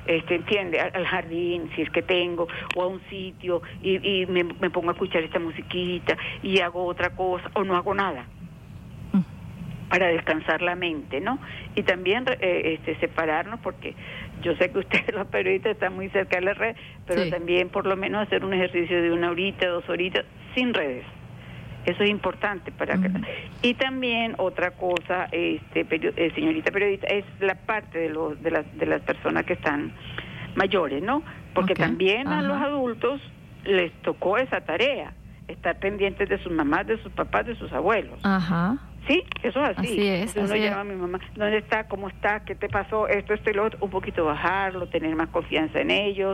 entiende, al jardín, si es que tengo, o a un sitio, y me pongo a escuchar esta musiquita, y hago otra cosa, o no hago nada, para descansar la mente, ¿no? Y también separarnos, porque yo sé que ustedes los periodistas están muy cerca de la red, pero sí, también por lo menos hacer un ejercicio de 1 horita, 2 horitas, sin redes. Eso es importante para que... Y también otra cosa, señorita periodista, es la parte de las personas que están mayores, ¿no? Porque también a los adultos les tocó esa tarea, estar pendientes de sus mamás, de sus papás, de sus abuelos. Ajá. Sí, eso es así. Así es. Uno llama a mi mamá, ¿dónde está? ¿Cómo está? ¿Qué te pasó? Esto y lo otro. Un poquito bajarlo, tener más confianza en ellos,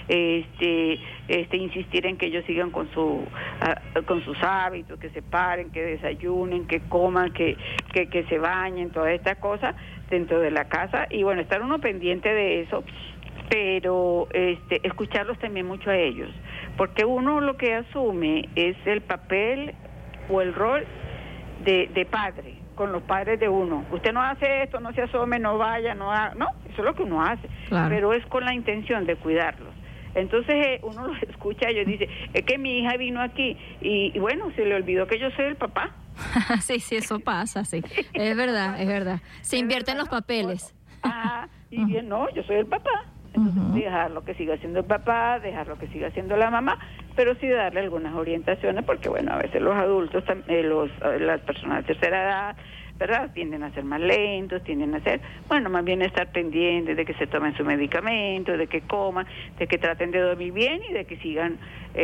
insistir en que ellos sigan con sus hábitos, que se paren, que desayunen, que coman, que se bañen, todas estas cosas dentro de la casa. Y bueno, estar uno pendiente de eso, pero escucharlos también mucho a ellos, porque uno lo que asume es el papel o el rol de padre, con los padres de uno. Usted no hace esto, no se asome, no vaya, no haga, no, eso es lo que uno hace, claro, pero es con la intención de cuidarlos. Entonces uno los escucha y ellos dice, es que mi hija vino aquí y bueno, se le olvidó que yo soy el papá. Sí, eso pasa, sí, es verdad. Se invierten los papeles. Y bien, no, yo soy el papá. Entonces dejarlo que siga siendo el papá, dejarlo que siga siendo la mamá, pero sí darle algunas orientaciones, porque bueno, a veces los adultos, las personas de tercera edad, ¿verdad?, tienden a ser más lentos, tienden a ser, bueno, más bien estar pendientes de que se tomen su medicamento, de que coman, de que traten de dormir bien y de que sigan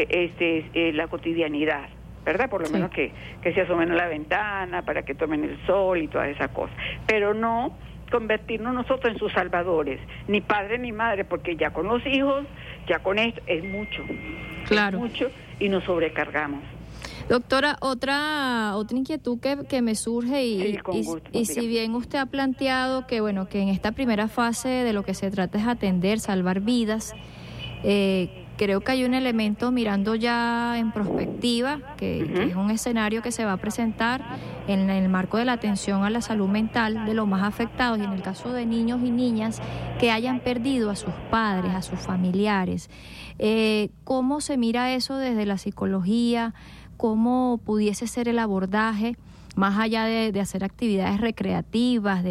la cotidianidad, ¿verdad? Por lo menos que se asomen a la ventana para que tomen el sol y todas esas cosas, pero no convertirnos nosotros en sus salvadores, ni padre ni madre, porque ya con los hijos, ya con esto, es mucho, claro, es mucho, y nos sobrecargamos. Doctora, otra inquietud que me surge y si bien usted ha planteado que bueno, que en esta primera fase de lo que se trata es atender, salvar vidas, creo que hay un elemento mirando ya en perspectiva, que es un escenario que se va a presentar en el marco de la atención a la salud mental de los más afectados, y en el caso de niños y niñas que hayan perdido a sus padres, a sus familiares. ¿Cómo se mira eso desde la psicología? ¿Cómo pudiese ser el abordaje, más allá de hacer actividades recreativas,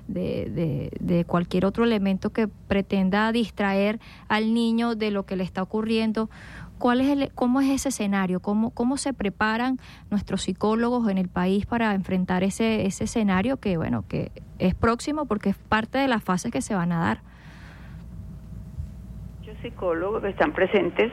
de cualquier otro elemento que pretenda distraer al niño de lo que le está ocurriendo? ¿Cómo es ese escenario? ¿Cómo se preparan nuestros psicólogos en el país para enfrentar ese escenario que, bueno, que es próximo porque es parte de las fases que se van a dar? Muchos psicólogos que están presentes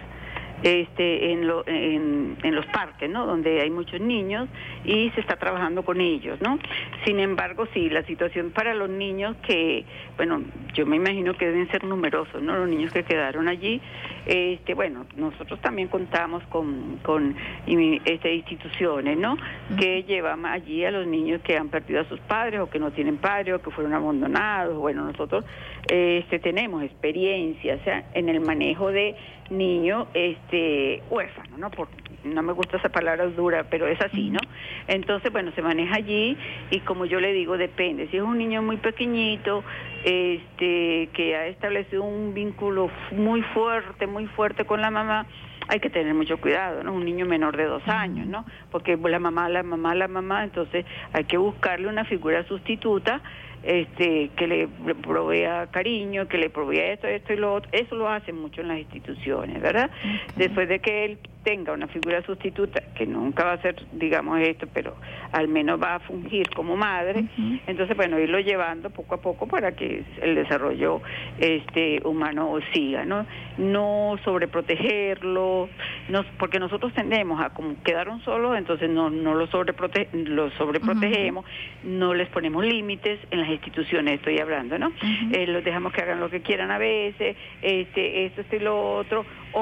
en los parques, ¿no?, donde hay muchos niños y se está trabajando con ellos, ¿no? Sin embargo, sí, la situación para los niños que, bueno, yo me imagino que deben ser numerosos, ¿no?, los niños que quedaron allí, bueno, nosotros también contamos con instituciones, ¿no?, que llevan allí a los niños que han perdido a sus padres o que no tienen padre o que fueron abandonados. Bueno, nosotros tenemos experiencia, o sea, en el manejo de niño huérfano, no me gusta esa palabra dura, pero es así, ¿no? Entonces, bueno, se maneja allí y como yo le digo, depende. Si es un niño muy pequeñito, que ha establecido un vínculo muy fuerte con la mamá, hay que tener mucho cuidado, ¿no? Un niño menor de 2 años, ¿no? Porque la mamá, entonces hay que buscarle una figura sustituta, que le provea cariño, que le provea esto y lo otro. Eso lo hacen mucho en las instituciones, ¿verdad? Después de que él tenga una figura sustituta, que nunca va a ser, digamos, esto, pero al menos va a fungir como madre, entonces, bueno, irlo llevando poco a poco para que el desarrollo humano siga, ¿no? No sobreprotegerlo, porque nosotros tendemos a, como quedaron solos, entonces no los sobreprotegemos, no les ponemos límites en las instituciones, estoy hablando, ¿no? Los dejamos que hagan lo que quieran a veces, esto y lo otro,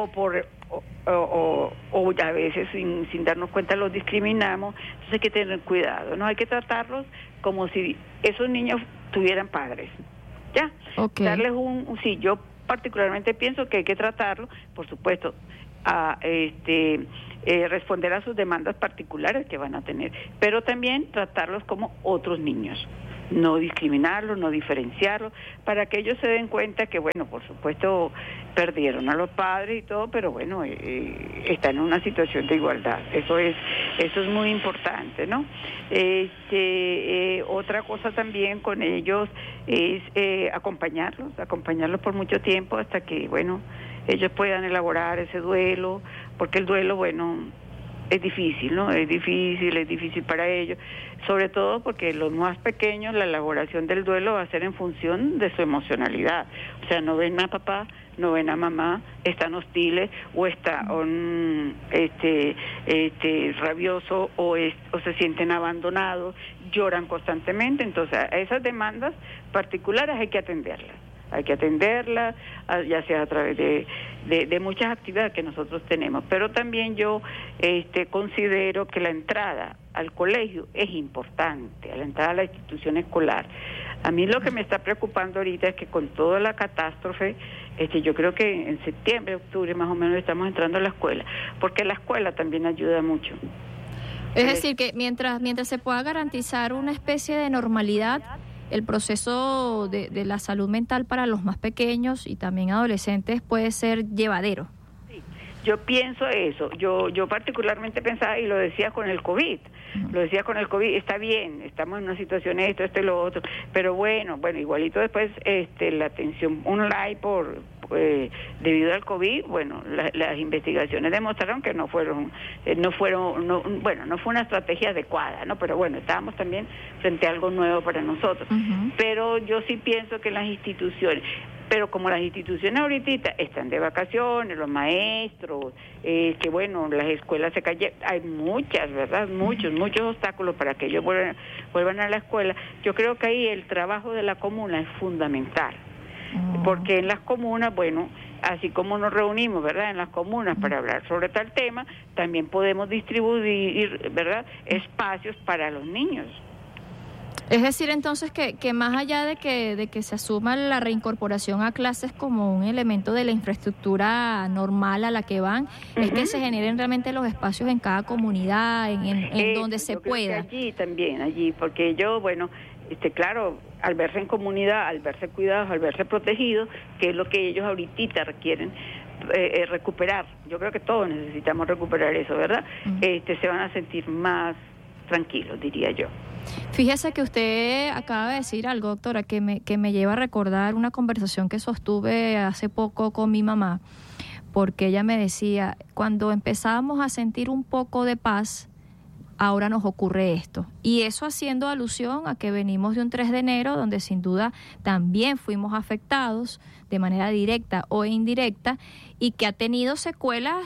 o a veces sin darnos cuenta los discriminamos. Entonces hay que tener cuidado, ¿no? Hay que tratarlos como si esos niños tuvieran padres, ¿ya? Darles sí, yo particularmente pienso que hay que tratarlo, por supuesto, a responder a sus demandas particulares que van a tener, pero también tratarlos como otros niños, no discriminarlos, no diferenciarlos, para que ellos se den cuenta que, bueno, por supuesto, perdieron a los padres y todo, pero bueno, están en una situación de igualdad. Eso es muy importante, ¿no? Otra cosa también con ellos es acompañarlos por mucho tiempo hasta que, bueno, ellos puedan elaborar ese duelo, porque el duelo, bueno, es difícil, ¿no? Es difícil para ellos, sobre todo porque los más pequeños, la elaboración del duelo va a ser en función de su emocionalidad. O sea, no ven a papá, no ven a mamá, están hostiles o están rabiosos o se sienten abandonados, lloran constantemente. Entonces, a esas demandas particulares hay que atenderlas, ya sea a través de muchas actividades que nosotros tenemos. Pero también yo considero que la entrada al colegio es importante, a la entrada a la institución escolar. A mí lo que me está preocupando ahorita es que con toda la catástrofe, yo creo que en septiembre, octubre más o menos estamos entrando a la escuela, porque la escuela también ayuda mucho. Es decir, que mientras se pueda garantizar una especie de normalidad, el proceso de la salud mental para los más pequeños y también adolescentes puede ser llevadero. Sí, yo pienso eso. Yo particularmente pensaba, y lo decía con el COVID, está bien, estamos en una situación esto y lo otro, pero bueno, igualito después la atención online debido al COVID, bueno, las investigaciones demostraron que no fue una estrategia adecuada, ¿no? Pero bueno, estábamos también frente a algo nuevo para nosotros. Pero yo sí pienso que las instituciones, pero como las instituciones ahorita están de vacaciones, los maestros, las escuelas se cayeron, hay muchas, ¿verdad? Muchos obstáculos para que ellos vuelvan a la escuela. Yo creo que ahí el trabajo de la comuna es fundamental. Porque en las comunas, bueno, así como nos reunimos, ¿verdad?, en las comunas para hablar sobre tal tema, también podemos distribuir, ¿verdad?, espacios para los niños. Es decir, entonces, que más allá de que se asuma la reincorporación a clases como un elemento de la infraestructura normal a la que van, es que se generen realmente los espacios en cada comunidad, en donde se pueda. Allí, porque yo, bueno, claro, al verse en comunidad, al verse cuidados, al verse protegidos, que es lo que ellos ahorita requieren recuperar. Yo creo que todos necesitamos recuperar eso, ¿verdad? Se van a sentir más tranquilos, diría yo. Fíjese que usted acaba de decir algo, doctora, que me lleva a recordar una conversación que sostuve hace poco con mi mamá, porque ella me decía, cuando empezábamos a sentir un poco de paz, ahora nos ocurre esto. Y eso haciendo alusión a que venimos de un 3 de enero, donde sin duda también fuimos afectados de manera directa o indirecta, y que ha tenido secuelas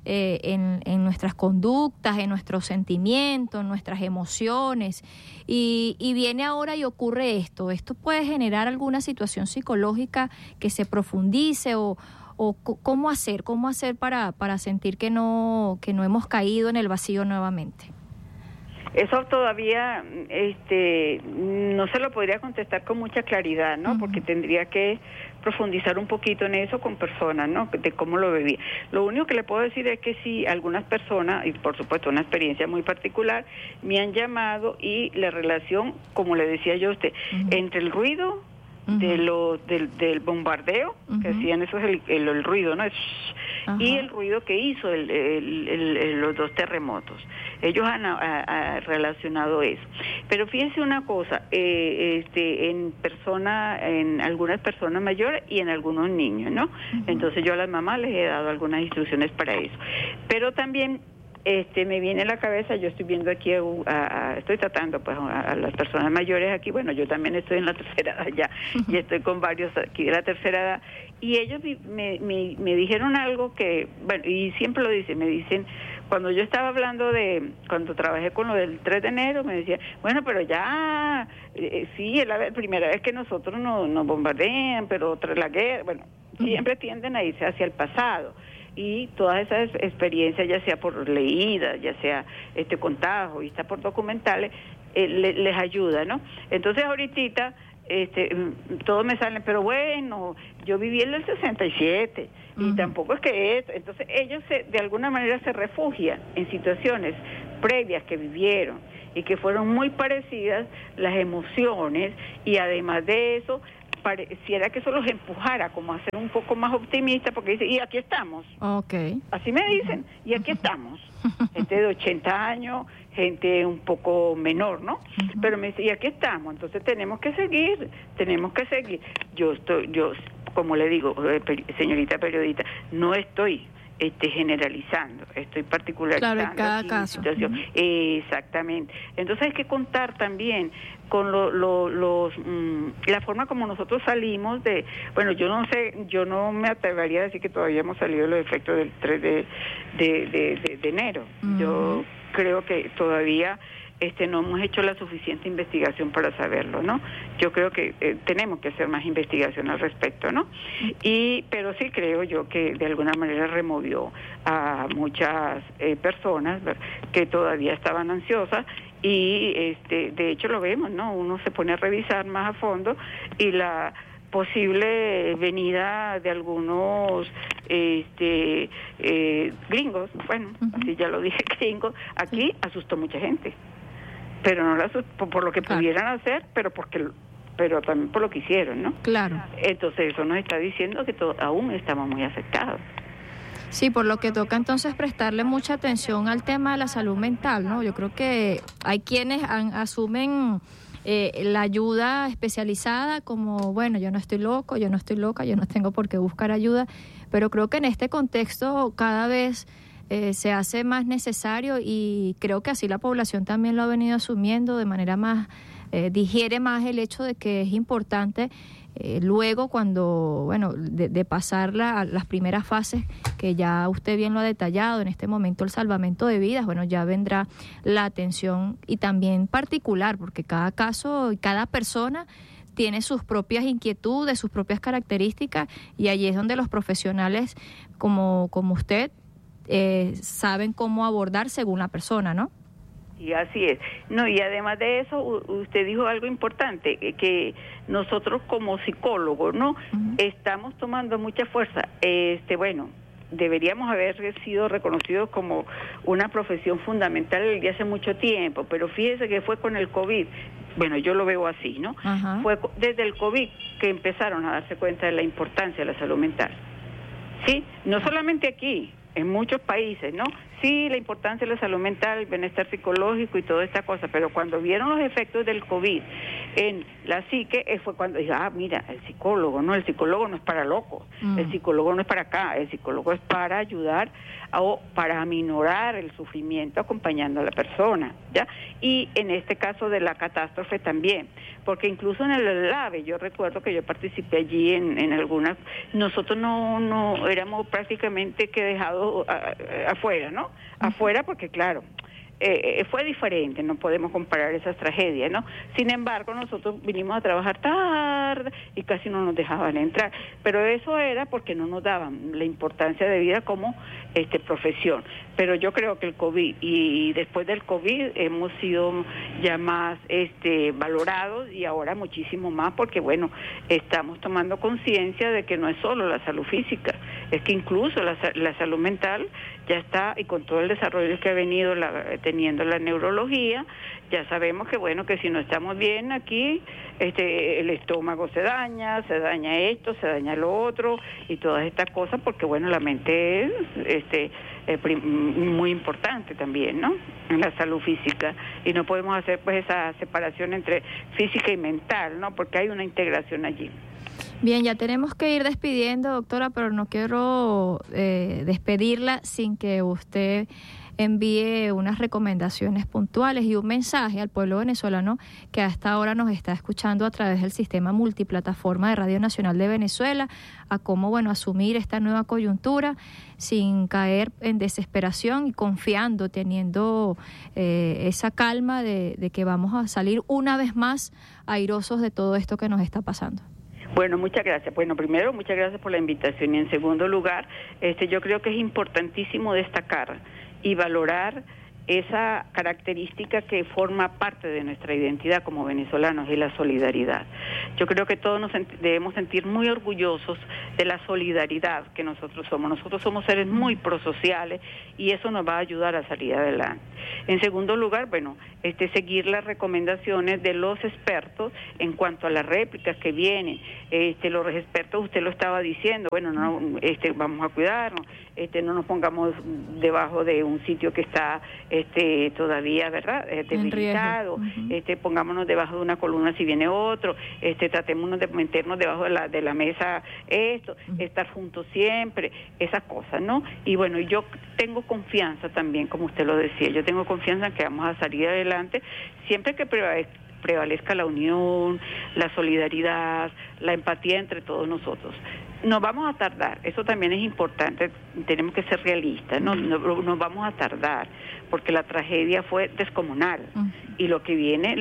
en nuestras conductas, en nuestros sentimientos, en nuestras emociones, y viene ahora y ocurre esto. Esto puede generar alguna situación psicológica que se profundice o cómo hacer para sentir que no hemos caído en el vacío nuevamente. Eso todavía no se lo podría contestar con mucha claridad, ¿no? Porque tendría que profundizar un poquito en eso con personas, ¿no? De cómo lo vivía. Lo único que le puedo decir es que sí, algunas personas, y por supuesto una experiencia muy particular, me han llamado y la relación, como le decía yo a usted, entre el ruido del bombardeo, que hacían eso es el ruido, ¿no? Y el ruido que hizo los 2 terremotos. Ellos han relacionado eso. Pero fíjense una cosa, en algunas personas mayores y en algunos niños, ¿no? Entonces yo a las mamás les he dado algunas instrucciones para eso. Pero también me viene a la cabeza, yo estoy viendo aquí, estoy tratando pues a las personas mayores aquí, bueno, yo también estoy en la tercera edad ya, y estoy con varios aquí de la tercera edad, y ellos me dijeron algo que, bueno, y siempre lo dicen, me dicen, cuando yo estaba hablando cuando trabajé con lo del 3 de enero, me decían, bueno, pero ya, sí, es la primera vez que nosotros nos bombardean, pero tras la guerra, bueno, siempre tienden a irse hacia el pasado. Y todas esas experiencias, ya sea por leídas, ya sea contadas o vistas por documentales, les ayuda, ¿no? Entonces ahorita todos me salen, pero bueno, yo viví en el 67 y tampoco es que es, entonces ellos de alguna manera se refugian en situaciones previas que vivieron y que fueron muy parecidas las emociones, y además de eso pareciera que eso los empujara como a ser un poco más optimistas, porque dicen, y aquí estamos. Okay. Así me dicen, y aquí estamos. Gente de 80 años, gente un poco menor, ¿no? Pero me dice, y aquí estamos, entonces tenemos que seguir. Yo, como le digo, señorita periodista, no estoy generalizando, estoy particularizando. Claro, en cada caso. Situación. Exactamente. Entonces hay que contar también con la forma como nosotros salimos de, bueno, yo no sé, yo no me atrevería a decir que todavía hemos salido de los efectos del 3 de enero. Yo creo que todavía no hemos hecho la suficiente investigación para saberlo, ¿no? Yo creo que tenemos que hacer más investigación al respecto, ¿no? Pero sí creo yo que de alguna manera removió a muchas personas que todavía estaban ansiosas, y de hecho lo vemos, ¿no? Uno se pone a revisar más a fondo, y la posible venida de algunos gringos, bueno, así ya lo dije, gringos, aquí asustó mucha gente, pero no la asustó por lo que pudieran hacer, pero también por lo que hicieron, ¿no? Claro. Entonces eso nos está diciendo que aún estamos muy afectados. Sí, por lo que toca entonces prestarle mucha atención al tema de la salud mental, ¿no? Yo creo que hay quienes asumen la ayuda especializada como, bueno, yo no estoy loco, yo no estoy loca, yo no tengo por qué buscar ayuda, pero creo que en este contexto cada vez se hace más necesario, y creo que así la población también lo ha venido asumiendo de manera más, digiere más el hecho de que es importante luego cuando, bueno, de pasar las primeras fases que ya usted bien lo ha detallado, en este momento el salvamento de vidas, bueno, ya vendrá la atención, y también particular, porque cada caso y cada persona tiene sus propias inquietudes, sus propias características, y allí es donde los profesionales como usted saben cómo abordar según la persona, ¿no? Y así es. No, y además de eso, usted dijo algo importante, que nosotros como psicólogos, ¿no? Estamos tomando mucha fuerza. Bueno, deberíamos haber sido reconocidos como una profesión fundamental desde hace mucho tiempo, pero fíjese que fue con el COVID. Bueno, yo lo veo así, ¿no? Fue desde el COVID que empezaron a darse cuenta de la importancia de la salud mental. Sí, no solamente aquí, en muchos países, ¿no? Sí, la importancia de la salud mental, el bienestar psicológico y toda esta cosa, pero cuando vieron los efectos del COVID en la psique, fue cuando dijo, mira, el psicólogo no es para locos, el psicólogo no es para acá, el psicólogo es para ayudar o para aminorar el sufrimiento acompañando a la persona, ¿ya? Y en este caso de la catástrofe también, porque incluso en el LAVE, yo recuerdo que yo participé allí en algunas, nosotros no éramos prácticamente que dejados afuera, ¿no? Afuera, porque claro, fue diferente, no podemos comparar esas tragedias, ¿no? Sin embargo, nosotros vinimos a trabajar tarde y casi no nos dejaban entrar, pero eso era porque no nos daban la importancia de vida como profesión. Pero yo creo que el COVID y después del COVID hemos sido ya más valorados, y ahora muchísimo más, porque bueno, estamos tomando conciencia de que no es solo la salud física, es que incluso la salud mental ya está, y con todo el desarrollo que ha venido teniendo la neurología, ya sabemos que bueno, que si no estamos bien aquí, el estómago se daña esto, se daña lo otro, y todas estas cosas, porque bueno, la mente es muy importante también, ¿no? En la salud física, y no podemos hacer pues esa separación entre física y mental, ¿no? Porque hay una integración allí. Bien, ya tenemos que ir despidiendo, doctora, pero no quiero despedirla sin que usted envíe unas recomendaciones puntuales y un mensaje al pueblo venezolano que hasta ahora nos está escuchando a través del sistema multiplataforma de Radio Nacional de Venezuela, a cómo, bueno, asumir esta nueva coyuntura sin caer en desesperación y confiando, teniendo esa calma de que vamos a salir una vez más airosos de todo esto que nos está pasando. Bueno, muchas gracias. Bueno, primero, muchas gracias por la invitación, y en segundo lugar, yo creo que es importantísimo destacar y valorar esa característica que forma parte de nuestra identidad como venezolanos, es la solidaridad. Yo creo que todos nos debemos sentir muy orgullosos de la solidaridad que nosotros somos. Nosotros somos seres muy prosociales y eso nos va a ayudar a salir adelante. En segundo lugar, bueno, seguir las recomendaciones de los expertos en cuanto a las réplicas que vienen. Los expertos, usted lo estaba diciendo, bueno, no, vamos a cuidarnos, no nos pongamos debajo de un sitio que está todavía, ¿verdad?, debilitado, pongámonos debajo de una columna si viene otro, tratémonos de meternos debajo de la mesa, estar juntos siempre, esas cosas, ¿no? Y bueno, yo tengo confianza también, como usted lo decía, yo tengo confianza en que vamos a salir adelante siempre que prevalezca la unión, la solidaridad, la empatía entre todos nosotros. Nos vamos a tardar, eso también es importante, tenemos que ser realistas, no nos vamos a tardar, porque la tragedia fue descomunal, y lo que viene,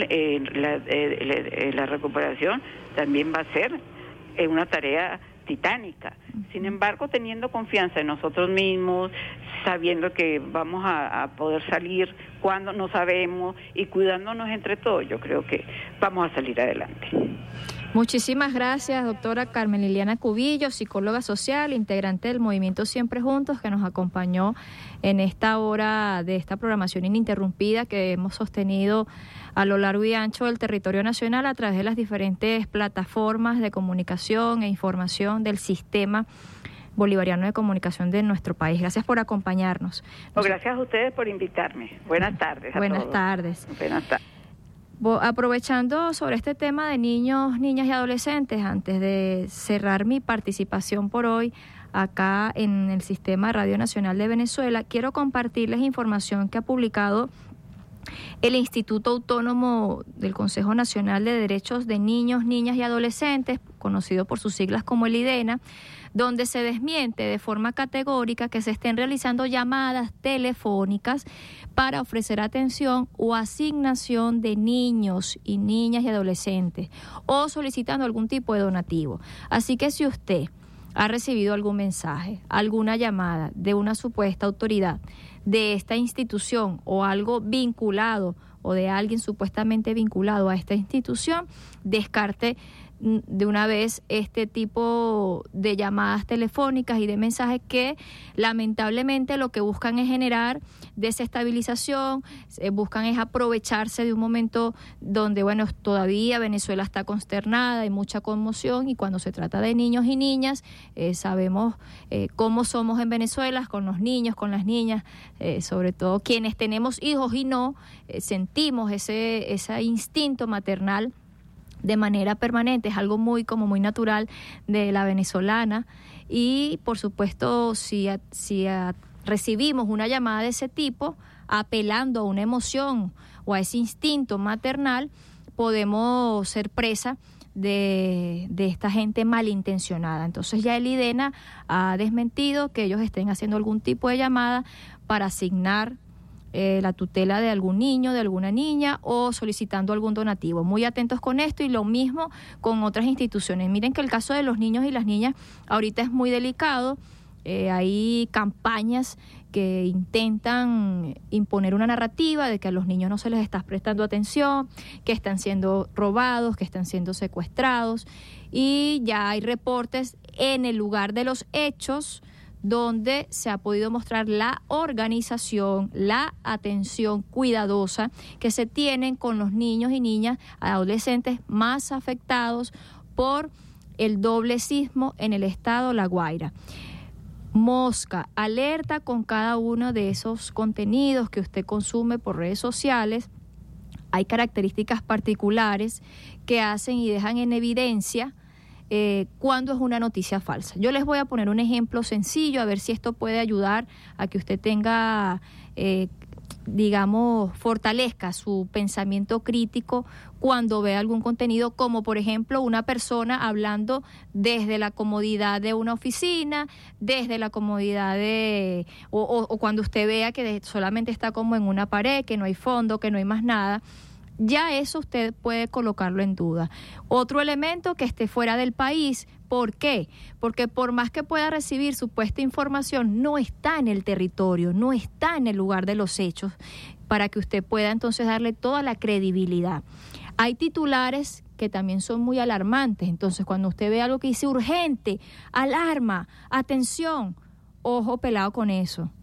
la recuperación, también va a ser una tarea titánica. Sin embargo, teniendo confianza en nosotros mismos, sabiendo que vamos a poder salir cuando no sabemos y cuidándonos entre todos, yo creo que vamos a salir adelante. Muchísimas gracias, doctora Carmen Liliana Cubillo, psicóloga social, integrante del Movimiento Siempre Juntos, que nos acompañó en esta hora de esta programación ininterrumpida que hemos sostenido a lo largo y ancho del territorio nacional a través de las diferentes plataformas de comunicación e información del sistema bolivariano de comunicación de nuestro país. Gracias por acompañarnos. Gracias a ustedes por invitarme. Buenas tardes a todos. Buenas tardes. Aprovechando sobre este tema de niños, niñas y adolescentes, antes de cerrar mi participación por hoy acá en el Sistema Radio Nacional de Venezuela, quiero compartirles información que ha publicado el Instituto Autónomo del Consejo Nacional de Derechos de Niños, Niñas y Adolescentes, conocido por sus siglas como el IDENA, donde se desmiente de forma categórica que se estén realizando llamadas telefónicas para ofrecer atención o asignación de niños y niñas y adolescentes o solicitando algún tipo de donativo. Así que si usted ha recibido algún mensaje, alguna llamada de una supuesta autoridad de esta institución o algo vinculado o de alguien supuestamente vinculado a esta institución, descarte de una vez este tipo de llamadas telefónicas y de mensajes que lamentablemente lo que buscan es generar desestabilización, buscan es aprovecharse de un momento donde, bueno, todavía Venezuela está consternada, hay mucha conmoción, y cuando se trata de niños y niñas, sabemos cómo somos en Venezuela, con los niños, con las niñas, sobre todo quienes tenemos hijos y no, sentimos ese instinto maternal de manera permanente, es algo muy natural de la venezolana. Y por supuesto, si recibimos una llamada de ese tipo, apelando a una emoción o a ese instinto maternal, podemos ser presa de esta gente malintencionada. Entonces ya el IDENA ha desmentido que ellos estén haciendo algún tipo de llamada para asignar la tutela de algún niño, de alguna niña, o solicitando algún donativo. Muy atentos con esto, y lo mismo con otras instituciones. Miren que el caso de los niños y las niñas ahorita es muy delicado. Hay campañas que intentan imponer una narrativa de que a los niños no se les está prestando atención, que están siendo robados, que están siendo secuestrados, y ya hay reportes en el lugar de los hechos donde se ha podido mostrar la organización, la atención cuidadosa que se tienen con los niños y niñas, adolescentes más afectados por el doble sismo en el estado La Guaira. Mosca, alerta con cada uno de esos contenidos que usted consume por redes sociales. Hay características particulares que hacen y dejan en evidencia cuando es una noticia falsa. Yo les voy a poner un ejemplo sencillo, a ver si esto puede ayudar a que usted tenga, fortalezca su pensamiento crítico cuando ve algún contenido, como por ejemplo una persona hablando desde la comodidad de una oficina, desde la comodidad o cuando usted vea que solamente está como en una pared, que no hay fondo, que no hay más nada. ya eso usted puede colocarlo en duda. Otro elemento, que esté fuera del país. ¿Por qué? Porque por más que pueda recibir supuesta información, no está en el territorio, no está en el lugar de los hechos, para que usted pueda entonces darle toda la credibilidad. Hay titulares que también son muy alarmantes. Entonces, cuando usted ve algo que dice urgente, alarma, atención, ojo pelado con eso.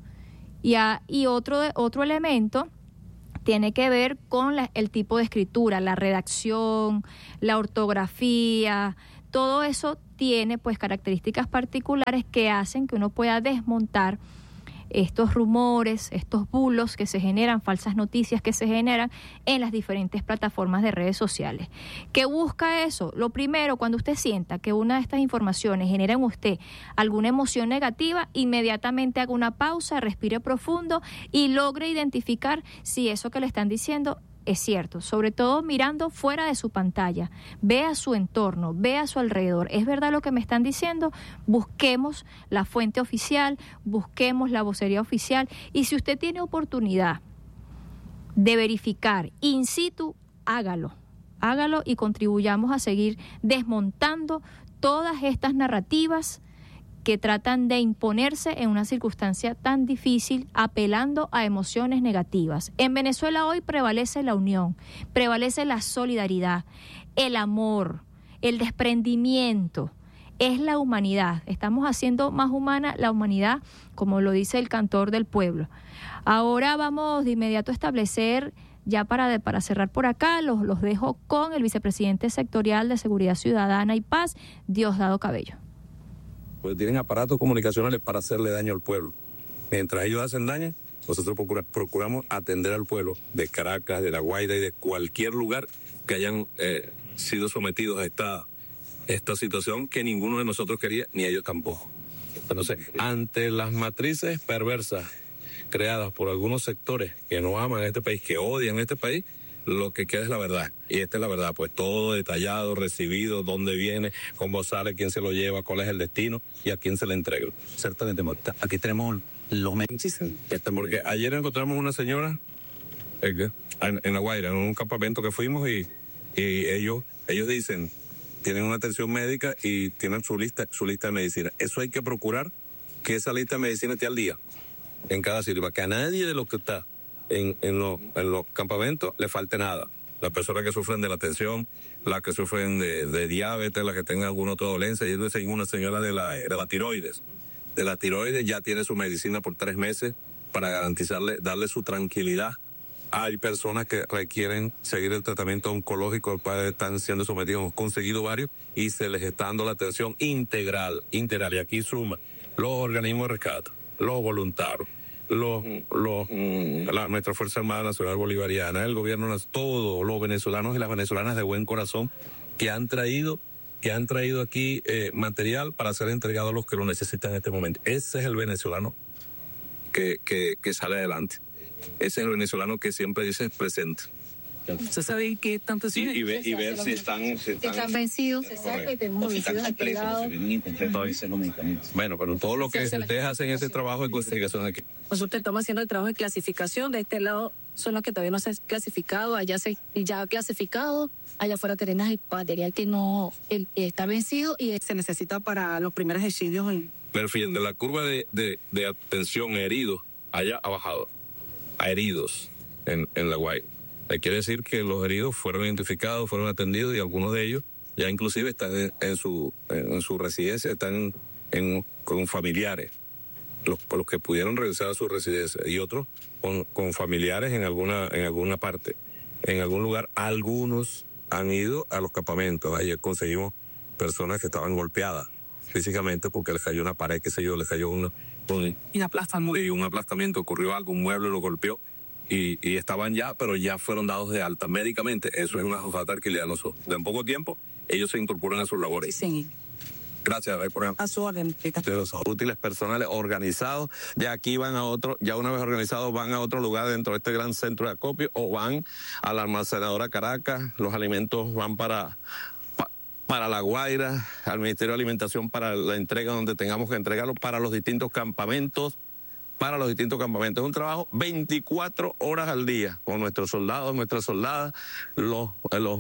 Y otro elemento tiene que ver con el tipo de escritura, la redacción, la ortografía. Todo eso tiene pues características particulares que hacen que uno pueda desmontar estos rumores, estos bulos que se generan, falsas noticias que se generan en las diferentes plataformas de redes sociales. ¿Qué busca eso? Lo primero, cuando usted sienta que una de estas informaciones genera en usted alguna emoción negativa, inmediatamente haga una pausa, respire profundo y logre identificar si eso que le están diciendo es cierto, sobre todo mirando fuera de su pantalla. Vea su entorno, vea su alrededor. ¿Es verdad lo que me están diciendo? Busquemos la fuente oficial, busquemos la vocería oficial. Y si usted tiene oportunidad de verificar in situ, hágalo y contribuyamos a seguir desmontando todas estas narrativas que tratan de imponerse en una circunstancia tan difícil, apelando a emociones negativas. En Venezuela hoy prevalece la unión, prevalece la solidaridad, el amor, el desprendimiento, es la humanidad. Estamos haciendo más humana la humanidad, como lo dice el cantor del pueblo. Ahora vamos de inmediato a establecer, ya para cerrar por acá, los dejo con el vicepresidente sectorial de Seguridad Ciudadana y Paz, Diosdado Cabello. Pues tienen aparatos comunicacionales para hacerle daño al pueblo. Mientras ellos hacen daño, nosotros procuramos atender al pueblo de Caracas, de La Guaira y de cualquier lugar que hayan sido sometidos a esta situación que ninguno de nosotros quería, ni ellos tampoco. Entonces, ante las matrices perversas creadas por algunos sectores que no aman a este país, que odian a este país, lo que queda es la verdad. Y esta es la verdad, pues todo detallado, recibido, dónde viene, cómo sale, quién se lo lleva, cuál es el destino y a quién se le entrega. Ciertamente, aquí tenemos los medios. Porque ayer encontramos una señora en La Guaira, en un campamento que fuimos y ellos dicen, tienen una atención médica y tienen su lista de medicina. Eso hay que procurar que esa lista de medicina esté al día en cada sitio, para que a nadie de los que está en los campamentos le falte nada. Las personas que sufren de la tensión, las que sufren de diabetes, las que tengan alguna otra dolencia. Y entonces una señora de la tiroides. De la tiroides ya tiene su medicina por 3 meses para darle su tranquilidad. Hay personas que requieren seguir el tratamiento oncológico al cual están siendo sometidos. Hemos conseguido varios y se les está dando la atención integral. Y aquí suma los organismos de rescate, los voluntarios, nuestra Fuerza Armada Nacional Bolivariana, el gobierno, todos los venezolanos y las venezolanas de buen corazón que han traído aquí material para ser entregado a los que lo necesitan en este momento. Ese es el venezolano que sale adelante. Ese es el venezolano que siempre dice presente. ¿Usted sabe qué tanto sí, y ver si están vencidos? Exacto, y tenemos vencidos a qué lado. Bueno, pero todo lo que ustedes hacen ese trabajo de investigación aquí. Nosotros estamos haciendo el trabajo de clasificación. De este lado son los que todavía no se han clasificado, allá ya clasificado, allá afuera tenemos el material que no está vencido y se necesita para los primeros estudios. Pero fíjate, la curva de atención a heridos allá ha bajado, a heridos en La Guaira. Quiere decir que los heridos fueron identificados, fueron atendidos y algunos de ellos ya inclusive están en su residencia, están con familiares, los que pudieron regresar a su residencia y otros con familiares en alguna parte, en algún lugar. Algunos han ido a los campamentos. Ayer conseguimos personas que estaban golpeadas físicamente porque les cayó una pared, qué sé yo, les cayó un aplastamiento, ocurrió algo, un mueble lo golpeó. Y estaban pero ya fueron dados de alta médicamente. Eso es una tranquilidad a nosotros. En poco tiempo, ellos se incorporan a sus labores. Sí. Gracias, por ejemplo. A su orden. De los útiles personales organizados, de aquí van a otro, ya una vez organizados van a otro lugar dentro de este gran centro de acopio o van a la almacenadora Caracas, los alimentos van para La Guaira, al Ministerio de Alimentación para la entrega donde tengamos que entregarlos, para los distintos campamentos. para los distintos campamentos. Es un trabajo 24 horas al día con nuestros soldados, nuestras soldadas, los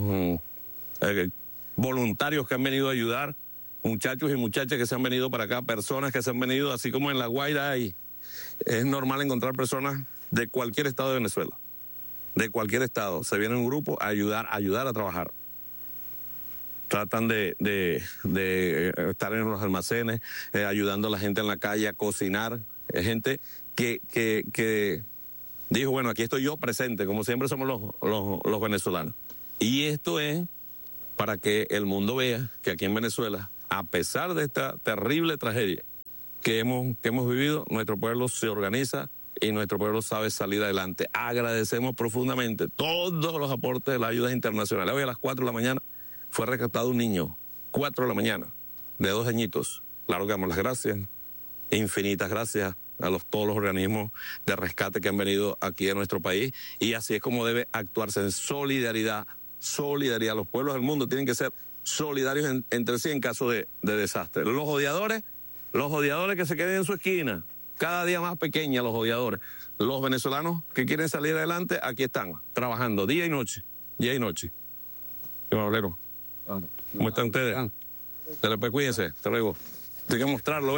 voluntarios que han venido a ayudar, muchachos y muchachas que se han venido para acá, personas que se han venido, así como en La Guaira es normal encontrar personas de cualquier estado de Venezuela, de cualquier estado. Se viene un grupo a ayudar a trabajar. Tratan de estar en los almacenes, ayudando a la gente en la calle a cocinar. Es gente que dijo, bueno, aquí estoy yo presente, como siempre somos los venezolanos. Y esto es para que el mundo vea que aquí en Venezuela, a pesar de esta terrible tragedia que hemos vivido, nuestro pueblo se organiza y nuestro pueblo sabe salir adelante. Agradecemos profundamente todos los aportes de las ayudas internacionales. Hoy a las 4 de la mañana fue rescatado un niño, 4 de la mañana, de 2 añitos. Claro que damos las gracias, infinitas gracias a todos los organismos de rescate que han venido aquí a nuestro país, y así es como debe actuarse en solidaridad. Los pueblos del mundo tienen que ser solidarios entre sí en caso de desastre. Los odiadores que se queden en su esquina, cada día más pequeña los odiadores. Los venezolanos que quieren salir adelante, aquí están, trabajando día y noche. ¿Cómo están ustedes? Cuídense, hasta luego. Hay que mostrarlo,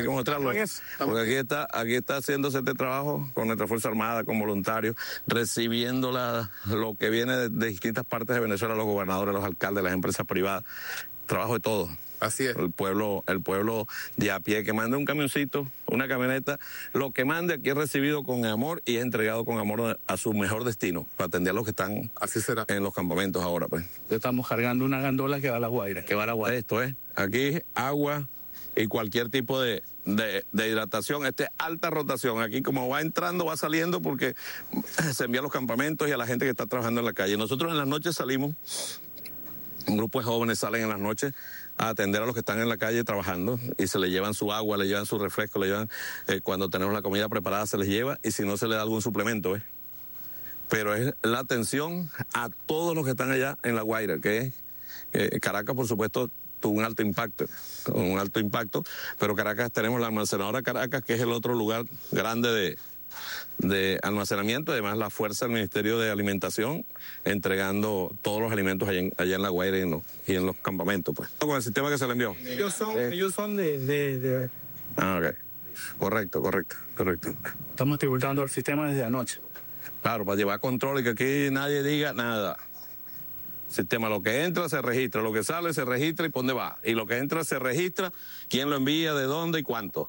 porque aquí está haciéndose este trabajo con nuestra Fuerza Armada, con voluntarios, recibiendo lo que viene de distintas partes de Venezuela, los gobernadores, los alcaldes, las empresas privadas, trabajo de todo. Así es. El pueblo de a pie, que mande un camioncito, una camioneta, lo que mande aquí es recibido con amor y es entregado con amor a su mejor destino, para atender a los que están en los campamentos ahora, pues. Estamos cargando una gandola que va a La Guaira, Esto es, aquí agua y cualquier tipo de hidratación. Alta rotación. Aquí como va entrando, va saliendo, porque se envía a los campamentos y a la gente que está trabajando en la calle. Nosotros en las noches salimos, un grupo de jóvenes salen en las noches a atender a los que están en la calle trabajando, y se les llevan su agua, le llevan su refresco, le llevan, cuando tenemos la comida preparada se les lleva, y si no se les da algún suplemento, Pero es la atención a todos los que están allá en La Guaira, que Caracas, por supuesto, tuvo un alto impacto, pero Caracas, tenemos la almacenadora Caracas, que es el otro lugar grande de almacenamiento, además la fuerza del Ministerio de Alimentación, entregando todos los alimentos allá en La Guaira y en los campamentos, pues. Con el sistema que se le envió. Ellos son de... Ah, ok. Correcto. Estamos tributando el sistema desde anoche. Claro, para llevar control y que aquí nadie diga nada. Sistema, lo que entra se registra, lo que sale se registra y por dónde va. Y lo que entra se registra, quién lo envía, de dónde y cuánto.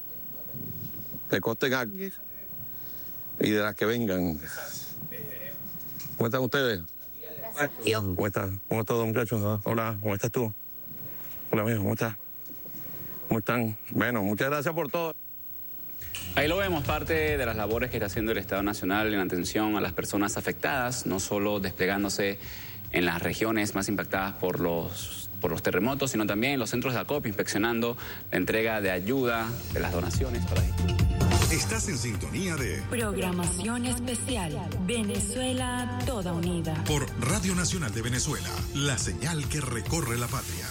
De coste y de las que vengan. ¿Cómo están ustedes? ¿Cómo están todos, muchachos? Hola, ¿cómo estás tú? Hola, amigo, ¿cómo estás? ¿Cómo están? Bueno, muchas gracias por todo. Ahí lo vemos, parte de las labores que está haciendo el Estado Nacional en atención a las personas afectadas, no solo desplegándose en las regiones más impactadas por los terremotos, sino también en los centros de acopio, inspeccionando la entrega de ayuda, de las donaciones para Estás en sintonía de Programación Especial Venezuela Toda Unida por Radio Nacional de Venezuela, la señal que recorre la patria.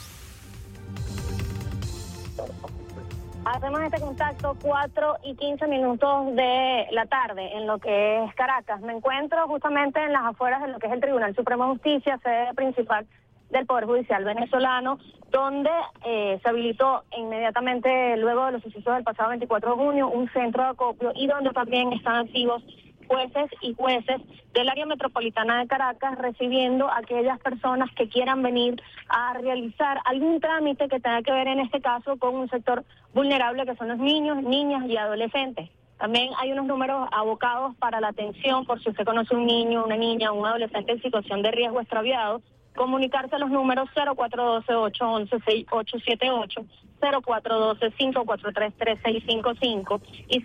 Hacemos este contacto 4:15 de la tarde en lo que es Caracas. Me encuentro justamente en las afueras de lo que es el Tribunal Supremo de Justicia, sede principal del Poder Judicial venezolano, donde se habilitó inmediatamente, luego de los sucesos del pasado 24 de junio, un centro de acopio, y donde también están activos jueces y jueces del área metropolitana de Caracas, recibiendo a aquellas personas que quieran venir a realizar algún trámite que tenga que ver en este caso con un sector vulnerable, que son los niños, niñas y adolescentes. También hay unos números abocados para la atención, por si usted conoce un niño, una niña, un adolescente en situación de riesgo extraviado, comunicarse a los números 0412-811-6878, 0412-543-3655 y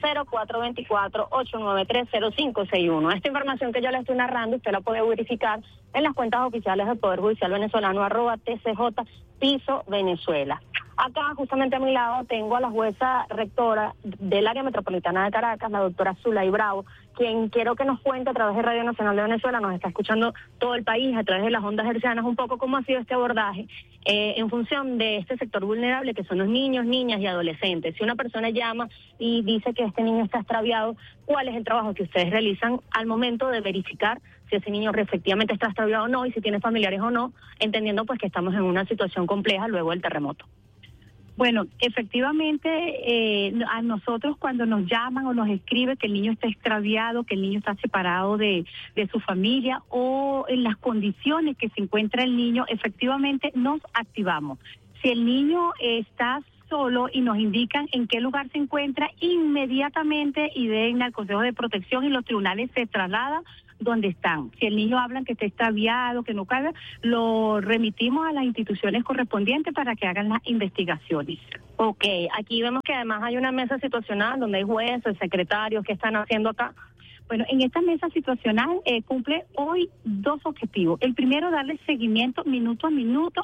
0424-893-0561. Esta información que yo le estoy narrando, usted la puede verificar en las cuentas oficiales del Poder Judicial venezolano, @TCJ Piso Venezuela. Acá, justamente a mi lado, tengo a la jueza rectora del área metropolitana de Caracas, la doctora Zulay Bravo, quien quiero que nos cuente a través de Radio Nacional de Venezuela, nos está escuchando todo el país a través de las ondas hercianas, un poco cómo ha sido este abordaje en función de este sector vulnerable que son los niños, niñas y adolescentes. Si una persona llama y dice que este niño está extraviado, ¿cuál es el trabajo que ustedes realizan al momento de verificar si ese niño efectivamente está extraviado o no y si tiene familiares o no, entendiendo pues que estamos en una situación compleja luego del terremoto? Bueno, efectivamente, a nosotros cuando nos llaman o nos escriben que el niño está extraviado, que el niño está separado de su familia o en las condiciones que se encuentra el niño, efectivamente nos activamos. Si el niño está solo y nos indican en qué lugar se encuentra, inmediatamente IDENA, el Consejo de Protección y los tribunales se trasladan donde están. Si el niño hablan que está extraviado, que no cabe, lo remitimos a las instituciones correspondientes para que hagan las investigaciones. Ok, aquí vemos que además hay una mesa situacional donde hay jueces, secretarios, ¿qué están haciendo acá? Bueno, en esta mesa situacional cumple hoy dos objetivos. El primero, darle seguimiento minuto a minuto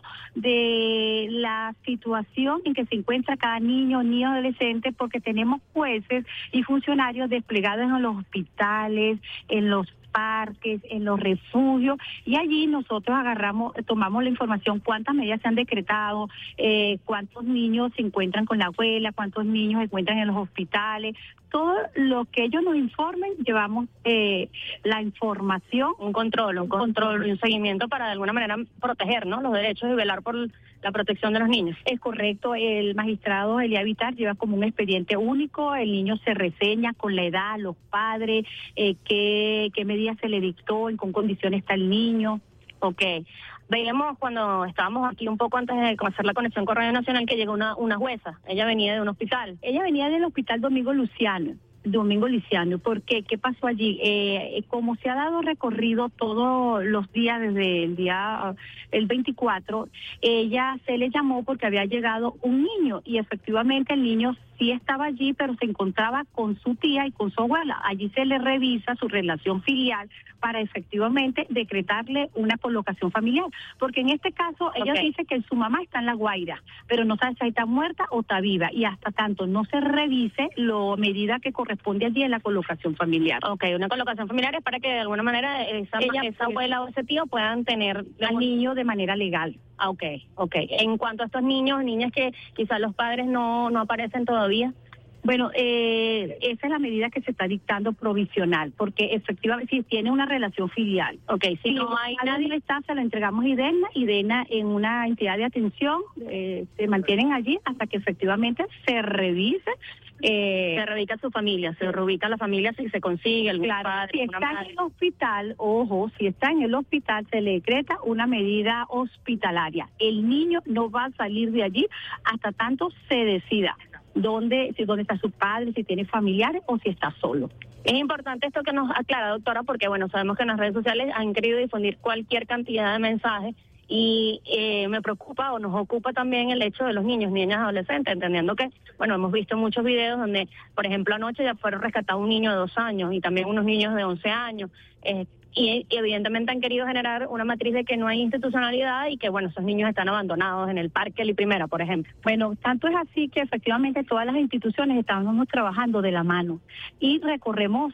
de la situación en que se encuentra cada niño o adolescente, porque tenemos jueces y funcionarios desplegados en los hospitales, en los parques, en los refugios, y allí nosotros tomamos la información, cuántas medidas se han decretado, cuántos niños se encuentran con la abuela, cuántos niños se encuentran en los hospitales. Todo lo que ellos nos informen, llevamos la información, un control y un seguimiento para de alguna manera proteger, ¿no?, los derechos y velar por la protección de los niños. Es correcto, el magistrado Elia Vitar lleva como un expediente único, el niño se reseña con la edad, los padres, qué medidas se le dictó, en qué condiciones está el niño. Ok. Veíamos cuando estábamos aquí un poco antes de hacer la conexión con Radio Nacional que llegó una jueza. Ella venía de un hospital. Ella venía del hospital Domingo Liciano. ¿Por qué? ¿Qué pasó allí? Como se ha dado recorrido todos los días desde el 24, ella se le llamó porque había llegado un niño y efectivamente el niño sí estaba allí, pero se encontraba con su tía y con su abuela. Allí se le revisa su relación filial para efectivamente decretarle una colocación familiar. Porque en este caso ella dice que su mamá está en La Guaira, pero no sabe si está muerta o está viva. Y hasta tanto no se revise la medida que corresponde allí en la colocación familiar. Ok, una colocación familiar es para que de alguna manera esa abuela o ese tío puedan tener al niño de manera legal. Ah, ok. En cuanto a estos niños, niñas que quizás los padres no aparecen todavía. Bueno, esa es la medida que se está dictando provisional, porque efectivamente si tiene una relación filial. Ok, si no hay nadie está, se lo entregamos a IDENA en una entidad de atención, se mantienen allí hasta que efectivamente se revise. Se reubica su familia, se reubica la familia si se consigue algún padre. Si está en el hospital, si está en el hospital se le decreta una medida hospitalaria. El niño no va a salir de allí hasta tanto se decida dónde está su padre, si tiene familiares o si está solo. Es importante esto que nos aclara, doctora, porque bueno, sabemos que en las redes sociales han querido difundir cualquier cantidad de mensajes y me preocupa o nos ocupa también el hecho de los niños, niñas, adolescentes, entendiendo que, bueno, hemos visto muchos videos donde, por ejemplo, anoche ya fueron rescatados un niño de 2 años y también unos niños de 11 años. Y evidentemente han querido generar una matriz de que no hay institucionalidad y que, bueno, esos niños están abandonados en el Parque La Primera, por ejemplo. Bueno, tanto es así que efectivamente todas las instituciones estamos trabajando de la mano y recorremos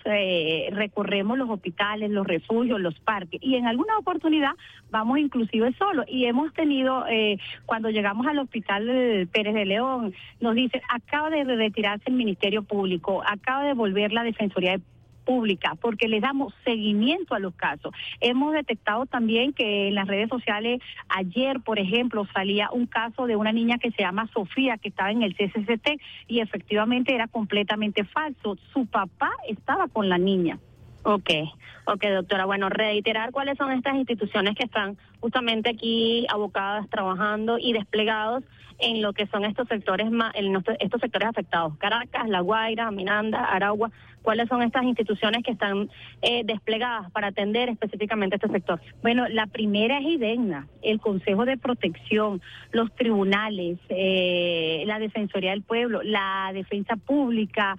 los hospitales, los refugios, los parques y en alguna oportunidad vamos inclusive solos y hemos tenido, cuando llegamos al hospital Pérez de León, nos dicen, acaba de retirarse el Ministerio Público, acaba de volver la Defensoría Pública, porque le damos seguimiento a los casos. Hemos detectado también que en las redes sociales, ayer, por ejemplo, salía un caso de una niña que se llama Sofía, que estaba en el CCCT, y efectivamente era completamente falso. Su papá estaba con la niña. Ok, doctora. Bueno, reiterar cuáles son estas instituciones que están justamente aquí abocadas, trabajando y desplegados en lo que son estos sectores estos sectores afectados. Caracas, La Guaira, Miranda, Aragua. ¿Cuáles son estas instituciones que están desplegadas para atender específicamente este sector? Bueno, la primera es IDENA, el Consejo de Protección, los tribunales, la Defensoría del Pueblo, la Defensa Pública,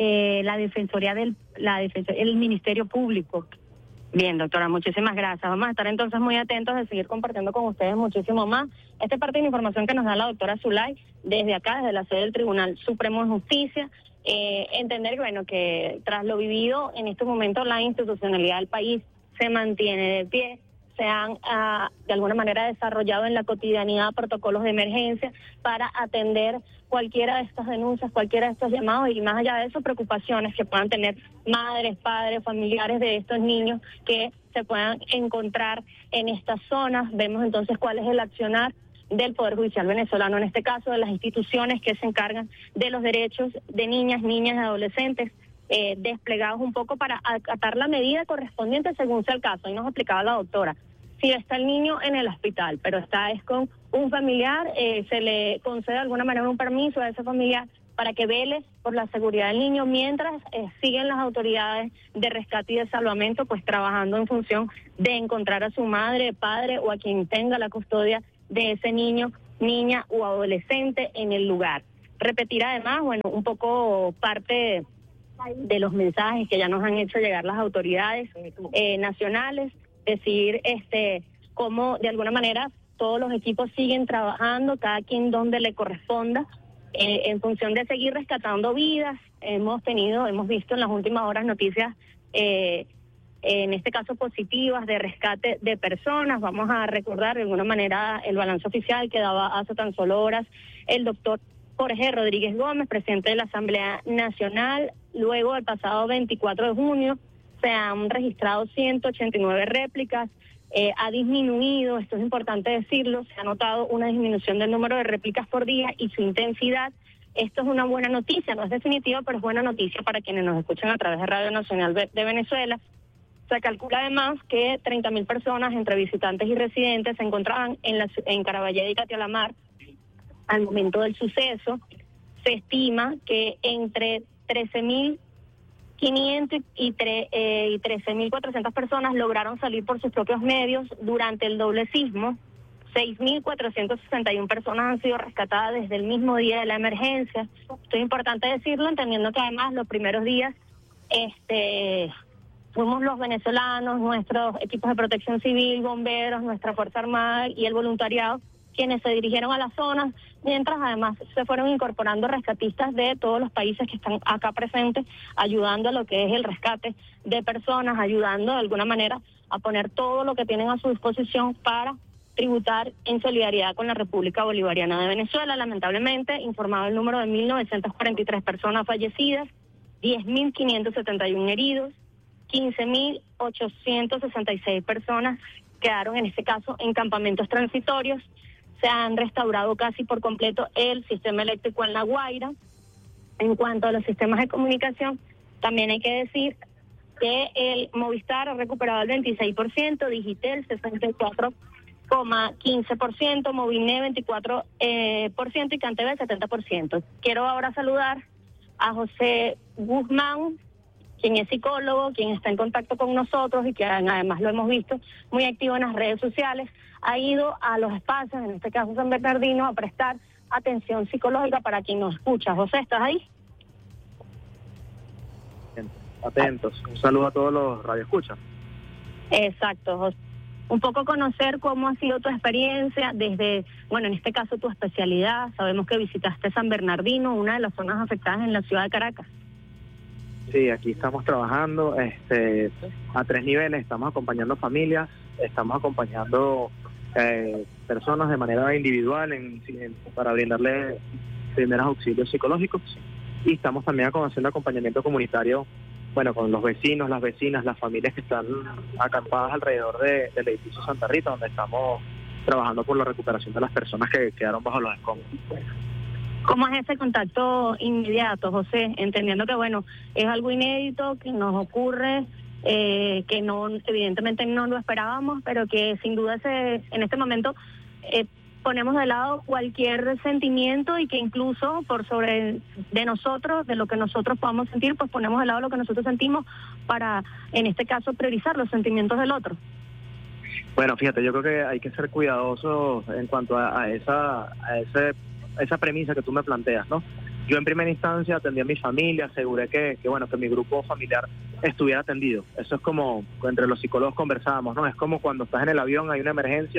el Ministerio Público. Bien, doctora, muchísimas gracias. Vamos a estar entonces muy atentos de seguir compartiendo con ustedes muchísimo más Esta es parte de la información que nos da la doctora Zulay desde acá, desde la sede del Tribunal Supremo de Justicia. Entender que tras lo vivido en este momento la institucionalidad del país se mantiene de pie, se han de alguna manera desarrollado en la cotidianidad protocolos de emergencia para atender cualquiera de estas denuncias, cualquiera de estos llamados y más allá de eso preocupaciones que puedan tener madres, padres, familiares de estos niños que se puedan encontrar en estas zonas. Vemos entonces cuál es el accionar del Poder Judicial venezolano, en este caso de las instituciones que se encargan de los derechos de niñas y adolescentes, desplegados un poco para acatar la medida correspondiente según sea el caso. Ahí nos explicaba la doctora, si está el niño en el hospital, pero está con un familiar, se le concede de alguna manera un permiso a ese familiar para que vele por la seguridad del niño mientras siguen las autoridades de rescate y de salvamento pues trabajando en función de encontrar a su madre, padre o a quien tenga la custodia de ese niño, niña o adolescente en el lugar. Repetir además, un poco parte de los mensajes que ya nos han hecho llegar las autoridades nacionales, decir cómo de alguna manera todos los equipos siguen trabajando, cada quien donde le corresponda, en función de seguir rescatando vidas. Hemos visto en las últimas horas noticias en este caso positivas de rescate de personas. Vamos a recordar de alguna manera el balance oficial que daba hace tan solo horas el doctor Jorge Rodríguez Gómez, presidente de la Asamblea Nacional. Luego, el pasado 24 de junio, se han registrado 189 réplicas. Ha disminuido, esto es importante decirlo, se ha notado una disminución del número de réplicas por día y su intensidad. Esto es una buena noticia, no es definitiva, pero es buena noticia para quienes nos escuchan a través de Radio Nacional de Venezuela. Se calcula además que 30.000 personas, entre visitantes y residentes, se encontraban en Caraballeda y Catialamar al momento del suceso. Se estima que entre 13.500 y 13.400 personas lograron salir por sus propios medios durante el doble sismo. 6.461 personas han sido rescatadas desde el mismo día de la emergencia. Esto es importante decirlo, entendiendo que además los primeros días fuimos los venezolanos, nuestros equipos de protección civil, bomberos, nuestra Fuerza Armada y el voluntariado quienes se dirigieron a las zonas, mientras además se fueron incorporando rescatistas de todos los países que están acá presentes, ayudando a lo que es el rescate de personas, ayudando de alguna manera a poner todo lo que tienen a su disposición para tributar en solidaridad con la República Bolivariana de Venezuela. Lamentablemente, informado el número de 1.943 personas fallecidas, 10.571 heridos, 15.866 personas quedaron en este caso en campamentos transitorios. Se han restaurado casi por completo el sistema eléctrico en La Guaira. En cuanto a los sistemas de comunicación, también hay que decir que el Movistar ha recuperado el 26%, Digitel 64,15%, Moviné 24% y CanTV 70%. Quiero ahora saludar a José Guzmán, quien es psicólogo, quien está en contacto con nosotros y que además lo hemos visto muy activo en las redes sociales. Ha ido a los espacios, en este caso San Bernardino, a prestar atención psicológica para quien nos escucha. José, ¿estás ahí? Atentos. Un saludo a todos los radioescuchas. Exacto, José. Un poco conocer cómo ha sido tu experiencia desde, en este caso tu especialidad. Sabemos que visitaste San Bernardino, una de las zonas afectadas en la ciudad de Caracas. Sí, aquí estamos trabajando a 3 niveles. Estamos acompañando familias, estamos acompañando personas de manera individual para brindarle primeros auxilios psicológicos, y estamos también haciendo acompañamiento comunitario, con los vecinos, las vecinas, las familias que están acampadas alrededor del edificio Santa Rita, donde estamos trabajando por la recuperación de las personas que quedaron bajo los escombros. ¿Cómo es ese contacto inmediato, José? Entendiendo que, es algo inédito, que nos ocurre, que no, evidentemente no lo esperábamos, pero que sin duda en este momento ponemos de lado cualquier sentimiento y que incluso por sobre de nosotros, de lo que nosotros podamos sentir, pues ponemos de lado lo que nosotros sentimos para, en este caso, priorizar los sentimientos del otro. Bueno, fíjate, yo creo que hay que ser cuidadosos en cuanto a esa premisa que tú me planteas, ¿no? Yo en primera instancia atendí a mi familia, aseguré que mi grupo familiar estuviera atendido. Eso es como, entre los psicólogos conversábamos, ¿no? Es como cuando estás en el avión, hay una emergencia,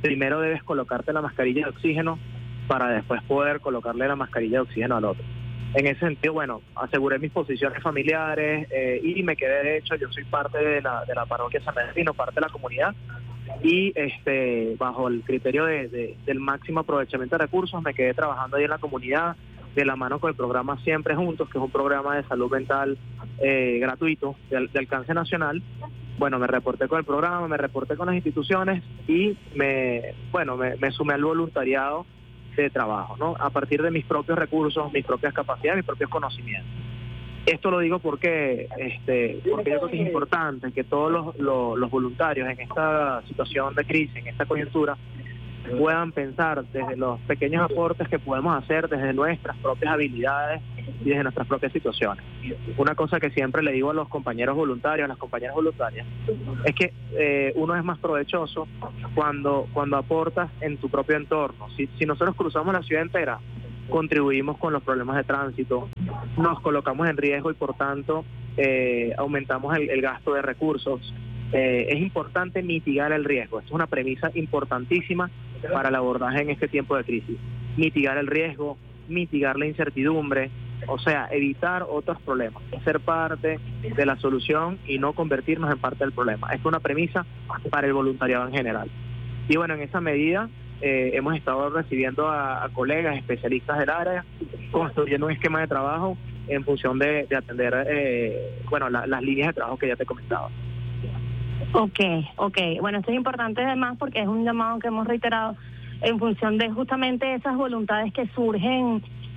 primero debes colocarte la mascarilla de oxígeno para después poder colocarle la mascarilla de oxígeno al otro. En ese sentido, bueno, aseguré mis posiciones familiares y me quedé, de hecho, yo soy parte de la parroquia San Bernardino, parte de la comunidad, y bajo el criterio del máximo aprovechamiento de recursos me quedé trabajando ahí en la comunidad de la mano con el programa Siempre Juntos, que es un programa de salud mental gratuito de alcance nacional. Bueno, me reporté con el programa, me reporté con las instituciones y me sumé al voluntariado de trabajo, ¿no? A partir de mis propios recursos, mis propias capacidades, mis propios conocimientos. Esto lo digo porque yo creo que es importante que todos los voluntarios en esta situación de crisis, en esta coyuntura, puedan pensar desde los pequeños aportes que podemos hacer desde nuestras propias habilidades y desde nuestras propias situaciones. Una cosa que siempre le digo a los compañeros voluntarios, a las compañeras voluntarias, es que uno es más provechoso cuando aportas en tu propio entorno. Si nosotros cruzamos la ciudad entera, contribuimos con los problemas de tránsito, nos colocamos en riesgo y por tanto aumentamos el gasto de recursos. Es importante mitigar el riesgo. Esto es una premisa importantísima para el abordaje en este tiempo de crisis. Mitigar el riesgo, mitigar la incertidumbre, o sea, evitar otros problemas, ser parte de la solución y no convertirnos en parte del problema. Esto es una premisa para el voluntariado en general. Y bueno, en esa medida hemos estado recibiendo a colegas especialistas del área, construyendo un esquema de trabajo en función de atender las líneas de trabajo que ya te comentaba. Ok. Bueno, esto es importante además porque es un llamado que hemos reiterado en función de justamente esas voluntades que surgen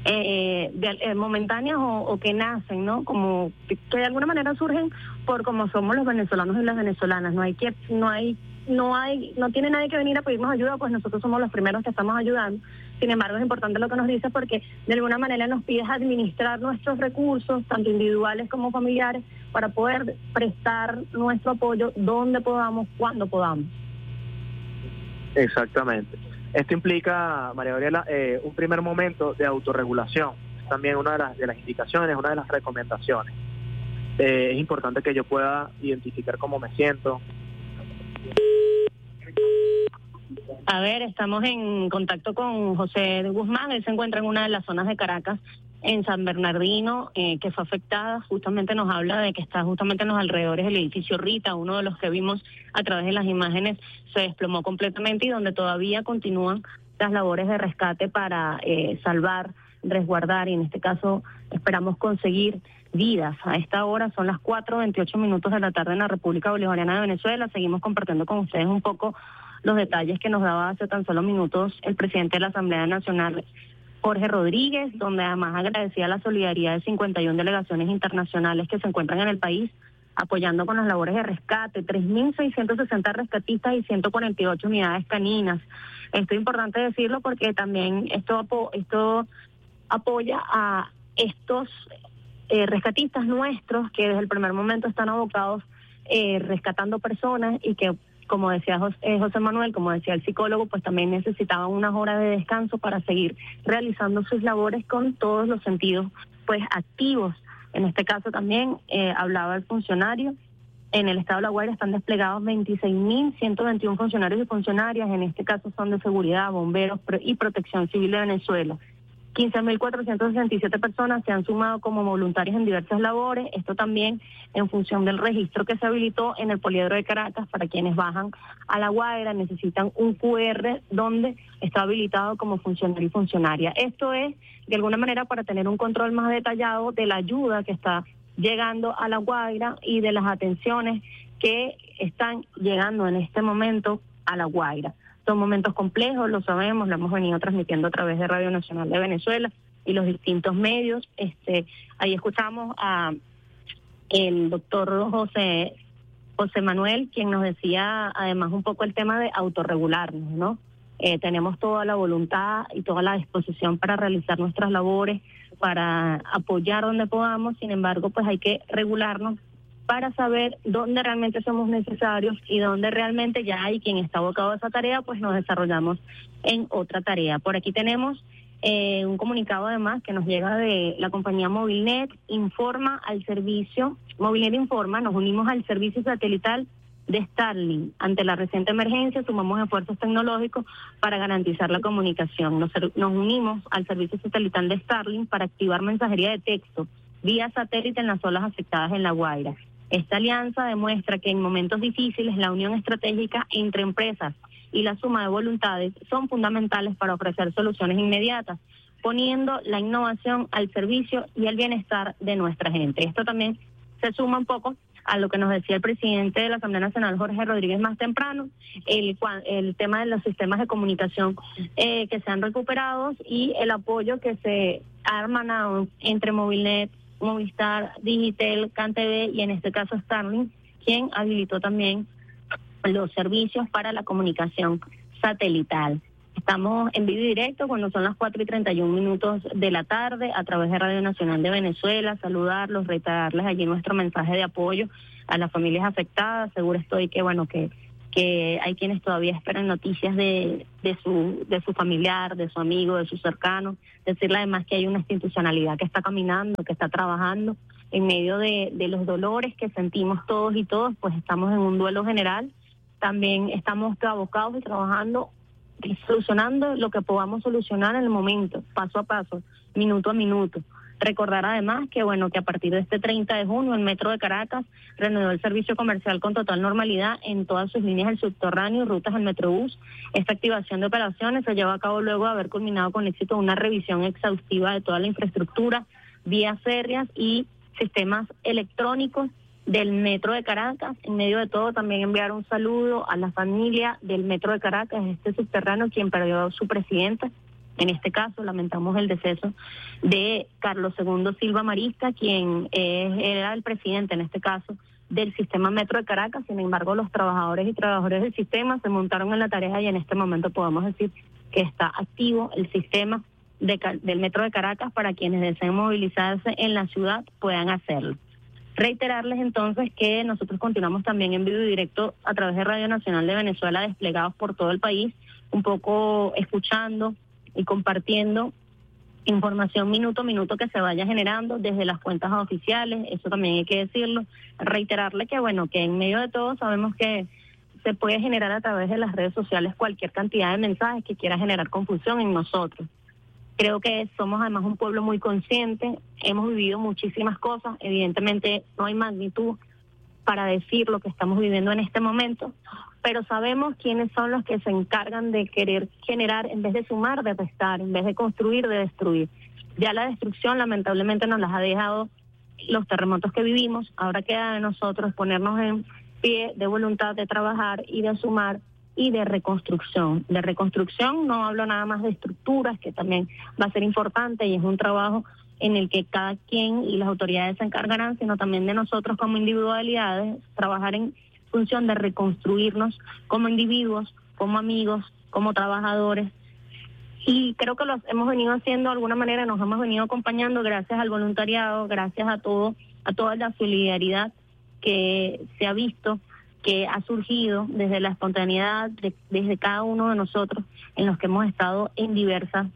momentáneas o que nacen, ¿no? Como que de alguna manera surgen por como somos los venezolanos y las venezolanas. No tiene nadie que venir a pedirnos ayuda, pues nosotros somos los primeros que estamos ayudando. Sin embargo, es importante lo que nos dices porque de alguna manera nos pides administrar nuestros recursos, tanto individuales como familiares, para poder prestar nuestro apoyo donde podamos, cuando podamos. Exactamente. Esto implica, María Gabriela, un primer momento de autorregulación. Es también una de las indicaciones, una de las recomendaciones. Es importante que yo pueda identificar cómo me siento. A ver, estamos en contacto con José Guzmán. Él se encuentra en una de las zonas de Caracas, en San Bernardino, que fue afectada. Justamente nos habla de que está justamente en los alrededores del edificio Rita, uno de los que vimos a través de las imágenes se desplomó completamente y donde todavía continúan las labores de rescate para salvar, resguardar y en este caso esperamos conseguir vidas. A esta hora son las 4:28 de la tarde en la República Bolivariana de Venezuela. Seguimos compartiendo con ustedes un poco los detalles que nos daba hace tan solo minutos el presidente de la Asamblea Nacional, Jorge Rodríguez, donde además agradecía la solidaridad de 51 delegaciones internacionales que se encuentran en el país apoyando con las labores de rescate, 3.660 rescatistas y 148 unidades caninas. Esto es importante decirlo porque también esto apoya a estos rescatistas nuestros que desde el primer momento están abocados rescatando personas y que, como decía José Manuel, como decía el psicólogo, pues también necesitaban unas horas de descanso para seguir realizando sus labores con todos los sentidos pues activos. En este caso también hablaba el funcionario. En el estado de La Guaira están desplegados 26.121 funcionarios y funcionarias, en este caso son de seguridad, bomberos y protección civil de Venezuela. 15.467 personas se han sumado como voluntarios en diversas labores, esto también en función del registro que se habilitó en el Poliedro de Caracas para quienes bajan a La Guaira, necesitan un QR donde está habilitado como funcionario y funcionaria. Esto es, de alguna manera, para tener un control más detallado de la ayuda que está llegando a La Guaira y de las atenciones que están llegando en este momento a La Guaira. Son momentos complejos, lo sabemos, lo hemos venido transmitiendo a través de Radio Nacional de Venezuela y los distintos medios. Ahí escuchamos a el doctor José Manuel, quien nos decía además un poco el tema de autorregularnos, ¿no? Tenemos toda la voluntad y toda la disposición para realizar nuestras labores, para apoyar donde podamos, sin embargo, pues hay que regularnos para saber dónde realmente somos necesarios y dónde realmente ya hay quien está abocado a esa tarea, pues nos desarrollamos en otra tarea. Por aquí tenemos un comunicado además que nos llega de la compañía Movilnet, informa al servicio, Movilnet informa, nos unimos al servicio satelital de Starlink. Ante la reciente emergencia, sumamos esfuerzos tecnológicos para garantizar la comunicación. Nos unimos al servicio satelital de Starlink para activar mensajería de texto vía satélite en las zonas afectadas en La Guaira. Esta alianza demuestra que en momentos difíciles la unión estratégica entre empresas y la suma de voluntades son fundamentales para ofrecer soluciones inmediatas, poniendo la innovación al servicio y el bienestar de nuestra gente. Esto también se suma un poco a lo que nos decía el presidente de la Asamblea Nacional, Jorge Rodríguez, más temprano, el tema de los sistemas de comunicación que se han recuperado y el apoyo que se ha hermanado entre Movilnet, Movistar, Digitel, CanTV y en este caso Starlink, quien habilitó también los servicios para la comunicación satelital. Estamos en vivo y directo cuando son las 4:31 de la tarde a través de Radio Nacional de Venezuela. Saludarlos, reiterarles allí nuestro mensaje de apoyo a las familias afectadas. Seguro estoy que hay quienes todavía esperan noticias de su familiar, de su amigo, de su cercano. Decirle además que hay una institucionalidad que está caminando, que está trabajando en medio de los dolores que sentimos todos y todas, pues estamos en un duelo general. También estamos abocados y trabajando, solucionando lo que podamos solucionar en el momento, paso a paso, minuto a minuto. Recordar además que que a partir de este 30 de junio el Metro de Caracas reanudó el servicio comercial con total normalidad en todas sus líneas del subterráneo y rutas del Metrobús. Esta activación de operaciones se lleva a cabo luego de haber culminado con éxito una revisión exhaustiva de toda la infraestructura, vías férreas y sistemas electrónicos del Metro de Caracas. En medio de todo, también enviar un saludo a la familia del Metro de Caracas, este subterráneo, quien perdió a su presidente. En este caso, lamentamos el deceso de Carlos II Silva Marista, quien era el presidente, en este caso, del sistema Metro de Caracas. Sin embargo, los trabajadores y trabajadoras del sistema se montaron en la tarea y en este momento podemos decir que está activo el sistema del Metro de Caracas para quienes deseen movilizarse en la ciudad puedan hacerlo. Reiterarles entonces que nosotros continuamos también en vivo y directo a través de Radio Nacional de Venezuela, desplegados por todo el país, un poco escuchando y compartiendo información minuto a minuto que se vaya generando desde las cuentas oficiales. Eso también hay que decirlo. Reiterarle que que en medio de todo sabemos que se puede generar a través de las redes sociales cualquier cantidad de mensajes que quiera generar confusión en nosotros. Creo que somos además un pueblo muy consciente, hemos vivido muchísimas cosas, evidentemente no hay magnitud para decir lo que estamos viviendo en este momento, pero sabemos quiénes son los que se encargan de querer generar, en vez de sumar, de restar, en vez de construir, de destruir. Ya la destrucción lamentablemente nos las ha dejado los terremotos que vivimos, ahora queda de nosotros ponernos en pie de voluntad de trabajar y de sumar y de reconstrucción. De reconstrucción no hablo nada más de estructuras, que también va a ser importante y es un trabajo en el que cada quien y las autoridades se encargarán, sino también de nosotros como individualidades, trabajar en función de reconstruirnos como individuos, como amigos, como trabajadores. Y creo que lo hemos venido haciendo de alguna manera, nos hemos venido acompañando gracias al voluntariado, gracias a toda la solidaridad que se ha visto, que ha surgido desde la espontaneidad desde cada uno de nosotros en los que hemos estado en diversas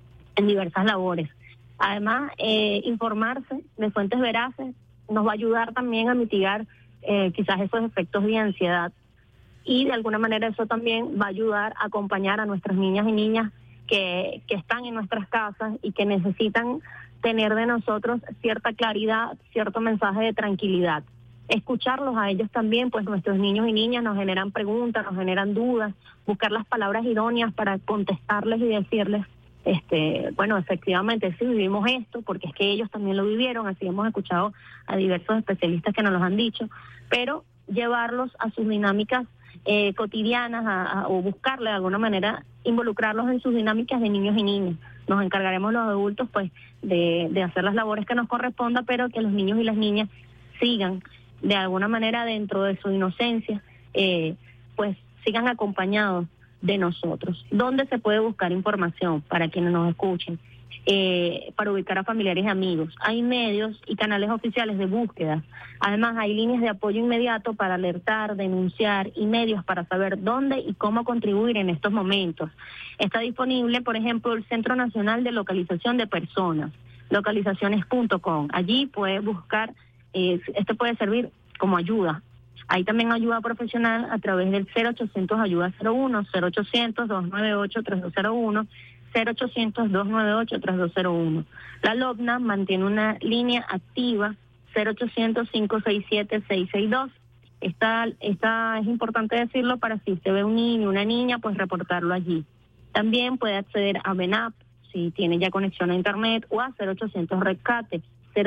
labores. Además, informarse de fuentes veraces nos va a ayudar también a mitigar quizás esos efectos de ansiedad y de alguna manera eso también va a ayudar a acompañar a nuestras niñas y niñas que están en nuestras casas y que necesitan tener de nosotros cierta claridad, cierto mensaje de tranquilidad. Escucharlos a ellos también, pues nuestros niños y niñas nos generan preguntas, nos generan dudas, buscar las palabras idóneas para contestarles y decirles, efectivamente sí vivimos esto, porque es que ellos también lo vivieron, así hemos escuchado a diversos especialistas que nos lo han dicho, pero llevarlos a sus dinámicas cotidianas o buscarle de alguna manera, involucrarlos en sus dinámicas de niños y niñas. Nos encargaremos los adultos pues de hacer las labores que nos corresponda, pero que los niños y las niñas sigan de alguna manera dentro de su inocencia, pues sigan acompañados de nosotros. ¿Dónde se puede buscar información para quienes nos escuchen? Para ubicar a familiares y amigos. Hay medios y canales oficiales de búsqueda. Además, hay líneas de apoyo inmediato para alertar, denunciar y medios para saber dónde y cómo contribuir en estos momentos. Está disponible, por ejemplo, el Centro Nacional de Localización de Personas, localizaciones.com. Allí puede buscar, esto puede servir como ayuda Hay también ayuda profesional a través del 0800 Ayuda 01, 0800-298-3201, 0800-298-3201. La LOPNA mantiene una línea activa 0800-567-662. Esta es importante decirlo para si usted ve un niño, una niña, pues reportarlo allí. También puede acceder a VENAP si tiene ya conexión a internet o a 0800 Rescate,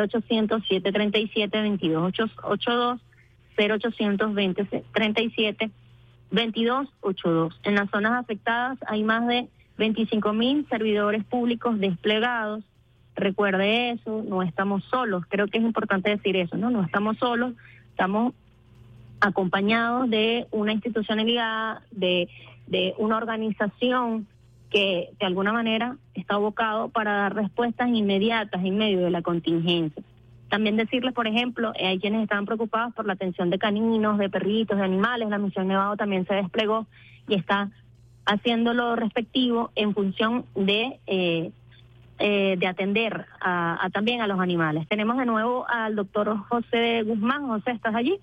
0800-737-2282, 0800-2037-2282. En las zonas afectadas hay más de 25.000 servidores públicos desplegados. Recuerde eso, no estamos solos. Creo que es importante decir eso, ¿no? No estamos solos, estamos acompañados de una institucionalidad, de una organización que de alguna manera está abocado para dar respuestas inmediatas en medio de la contingencia. También decirles, por ejemplo, hay quienes están preocupados por la atención de caninos, de perritos, de animales. La Misión Nevado también se desplegó y está haciendo lo respectivo en función de atender también a los animales. Tenemos de nuevo al doctor José Guzmán. José, ¿estás allí?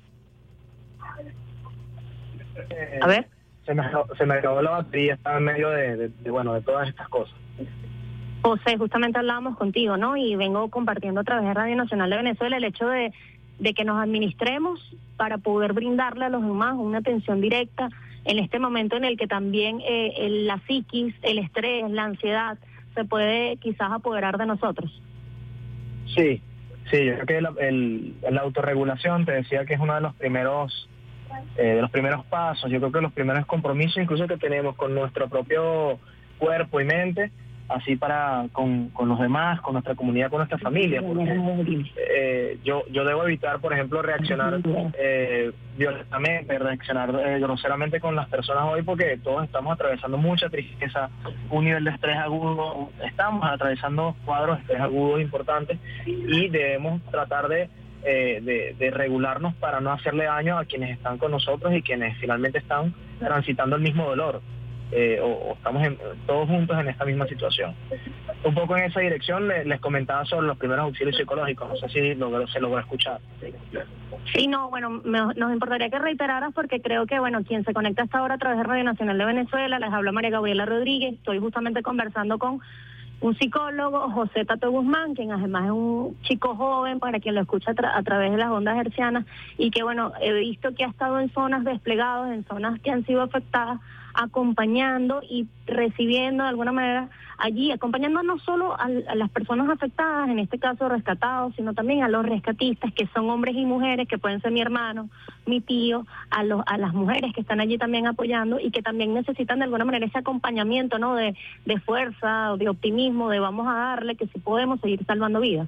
A ver. Se me acabó la batería, estaba en medio de todas estas cosas. José, justamente hablábamos contigo, ¿no? Y vengo compartiendo a través de Radio Nacional de Venezuela el hecho de que nos administremos para poder brindarle a los demás una atención directa en este momento en el que también la psiquis, el estrés, la ansiedad se puede quizás apoderar de nosotros. Sí, yo creo que la autorregulación, te decía que es uno de los primeros pasos. Yo creo que los primeros compromisos incluso que tenemos con nuestro propio cuerpo y mente, así con los demás, con nuestra comunidad, con nuestra familia, porque yo debo evitar, por ejemplo, reaccionar violentamente, reaccionar groseramente con las personas hoy, porque todos estamos atravesando mucha tristeza, un nivel de estrés agudo, estamos atravesando cuadros de estrés agudos importantes y debemos tratar de regularnos para no hacerle daño a quienes están con nosotros y quienes finalmente están transitando el mismo dolor. O estamos todos juntos en esta misma situación. Un poco en esa dirección les comentaba sobre los primeros auxilios psicológicos, no sé si se logró escuchar. Sí, no, bueno, nos importaría que reiteraras porque creo que, quien se conecta hasta ahora a través de Radio Nacional de Venezuela, les habla María Gabriela Rodríguez, estoy justamente conversando con un psicólogo, José Tato Guzmán, quien además es un chico joven, para quien lo escucha a través de las ondas hertzianas, y que he visto que ha estado en zonas desplegados, en zonas que han sido afectadas, acompañando y recibiendo de alguna manera allí, acompañando no solo a las personas afectadas, en este caso rescatados, sino también a los rescatistas, que son hombres y mujeres, que pueden ser mi hermano, mi tío, a las mujeres que están allí también apoyando y que también necesitan de alguna manera ese acompañamiento, ¿no? De fuerza, de optimismo, de vamos a darle, que si podemos seguir salvando vidas.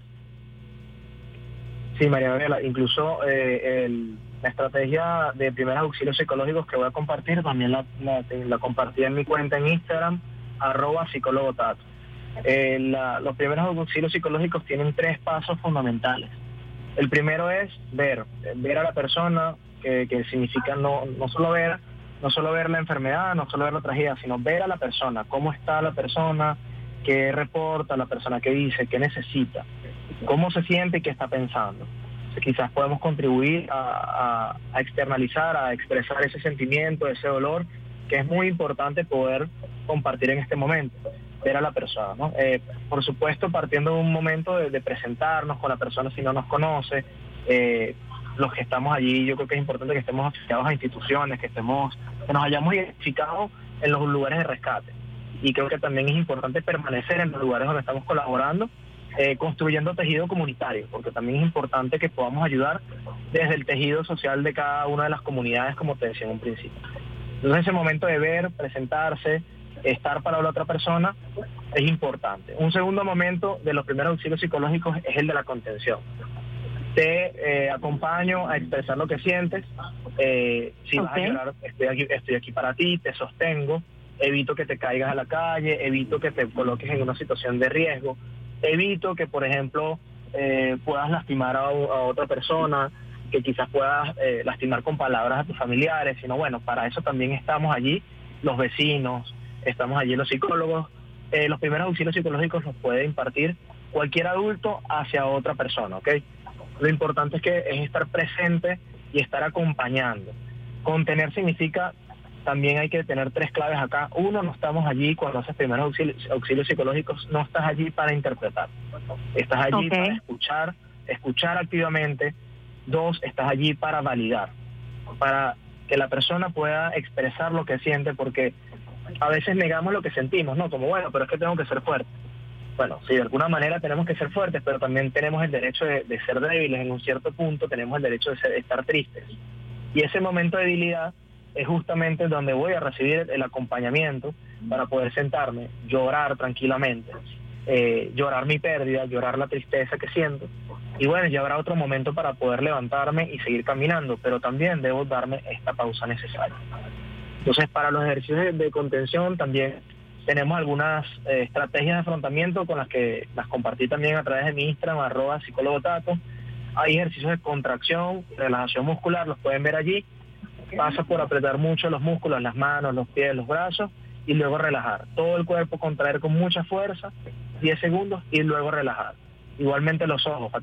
Sí, María Gabriela, incluso la estrategia de primeros auxilios psicológicos que voy a compartir, también la compartí en mi cuenta en Instagram, @psicólogotato. Los primeros auxilios psicológicos tienen 3 pasos fundamentales. El primero es ver a la persona, que significa no solo ver la enfermedad, no solo ver la tragedia, sino ver a la persona, cómo está la persona, qué reporta la persona, qué dice, qué necesita, cómo se siente y qué está pensando. Quizás podemos contribuir a externalizar, a expresar ese sentimiento, ese dolor, que es muy importante poder compartir en este momento, ver a la persona, ¿no? Por supuesto, partiendo de un momento de presentarnos con la persona si no nos conoce, los que estamos allí, yo creo que es importante que estemos afiliados a instituciones, que nos hayamos identificado en los lugares de rescate. Y creo que también es importante permanecer en los lugares donde estamos colaborando, construyendo tejido comunitario, porque también es importante que podamos ayudar desde el tejido social de cada una de las comunidades, como te decía en un principio. Entonces ese momento de ver, presentarse, estar para la otra persona es importante. Un segundo momento de los primeros auxilios psicológicos es el de la contención. Te acompaño a expresar lo que sientes, si vas a llorar, estoy aquí para ti, te sostengo, evito que te caigas a la calle, evito que te coloques en una situación de riesgo, evito que, por ejemplo, puedas lastimar a otra persona, que quizás puedas lastimar con palabras a tus familiares, sino para eso también estamos allí, los vecinos, estamos allí los psicólogos. Los primeros auxilios psicológicos los puede impartir cualquier adulto hacia otra persona, ¿ok? Lo importante es estar presente y estar acompañando. Contener significa, también hay que tener 3 claves acá. 1, no estamos allí cuando haces primeros auxilios psicológicos, no estás allí para interpretar. Estás allí para escuchar activamente. 2, estás allí para validar, para que la persona pueda expresar lo que siente, porque a veces negamos lo que sentimos, ¿no? Como, bueno, pero es que tengo que ser fuerte. Bueno, sí, de alguna manera tenemos que ser fuertes, pero también tenemos el derecho de ser débiles en un cierto punto, tenemos el derecho de estar tristes. Y ese momento de debilidad es justamente donde voy a recibir el acompañamiento para poder sentarme, llorar tranquilamente, llorar mi pérdida, llorar la tristeza que siento. Y bueno, ya habrá otro momento para poder levantarme y seguir caminando, pero también debo darme esta pausa necesaria. Entonces, para los ejercicios de contención también tenemos algunas estrategias de afrontamiento con las que las compartí también a través de mi Instagram, @psicólogo-tato. Hay ejercicios de contracción, relajación muscular, los pueden ver allí. Pasa por apretar mucho los músculos, las manos, los pies, los brazos, y luego relajar. Todo el cuerpo contraer con mucha fuerza, 10 segundos, y luego relajar. Igualmente los ojos,